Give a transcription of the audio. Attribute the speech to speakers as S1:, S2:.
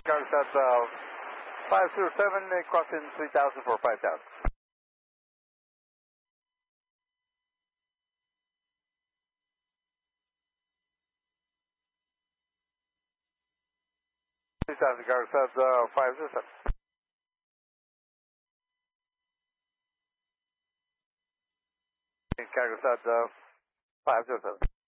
S1: Cars at 507, crossing 3000 for 5000. 3000 cars at 507. Cars at 507.